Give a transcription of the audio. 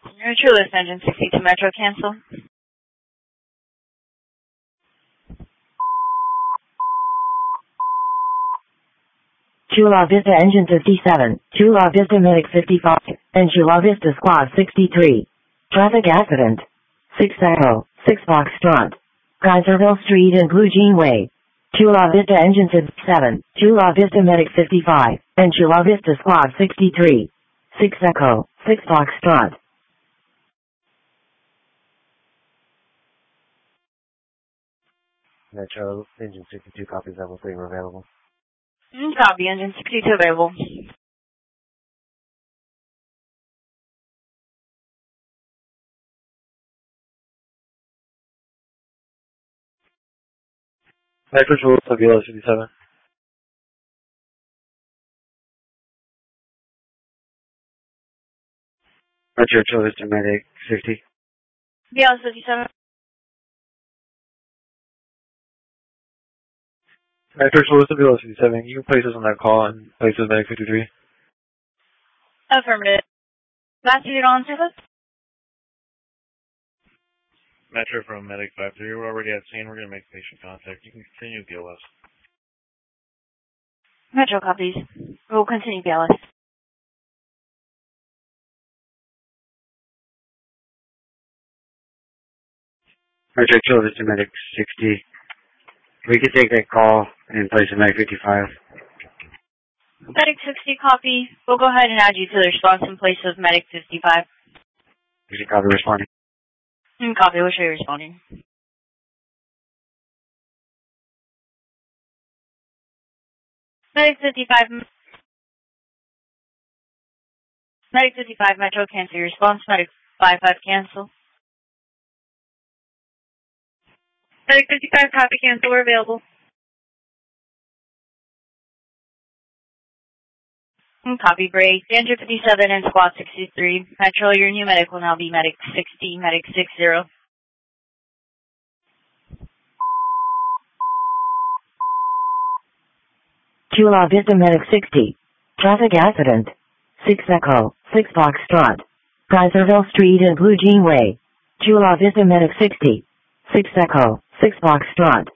True List Engine 62 Metro, cancel. Chula Vista Engine 57, Chula Vista Medic 55, and Chula Vista Squad 63. Traffic accident. 6 Echo, 6 Foxtrot. Kaiserville Street and Blue Jean Way. Chula Vista Engine 57, Chula Vista Medic 55, and Chula Vista Squad 63. 6 Echo, 6 Foxtrot. Metro, Engine 62 copies level 3 were available. Copy, Engine 62 available. Metro Chula Vista 57. Metro Chula Vista Medic 60. BLS 57. Metro Chula Vista 57. You can place us on that call and place us Medic 53. Affirmative. Last unit on service? Metro from Medic 53. We're already at scene. We're going to make patient contact. You can continue BLS. Metro copies. We'll continue BLS. Metro Chula Vista Medic 60. We can take that call and place a Medic 55. Medic 60 copy. We'll go ahead and add you to the response in place of Medic 55. We should copy responding. Copy, we'll show you responding. Medic 55. Medic 55 Metro, cancel your response. Medic 55 cancel. Medic 55 copy, cancel, we're available. Copy, break. Danger 57 and Squad 63. Metro, your new medic will now be Medic 60, Medic 60. Chula Vista Medic 60. Traffic accident. 6 Echo, 6 Foxtrot. Kaiserville Street and Blue Jean Way. Chula Vista Medic 60. 6 Echo, 6 Foxtrot.